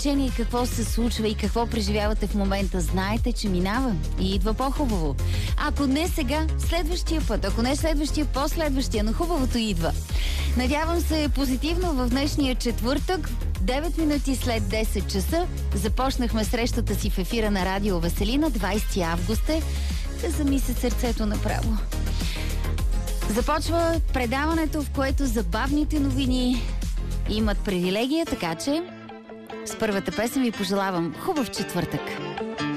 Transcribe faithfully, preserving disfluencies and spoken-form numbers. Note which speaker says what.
Speaker 1: значение какво се случва и какво преживявате в момента. Знаете, че минава и идва по-хубаво. Ако не сега, следващия път. Ако не следващия, последващия, но хубавото идва. Надявам се позитивно в днешния четвъртък. девет минути след десет часа започнахме срещата си в ефира на Радио Веселина. двайсети август е. Да зами се сърцето направо. Започва предаването, в което забавните новини имат привилегия, така че с първата песен ви пожелавам хубав четвъртък.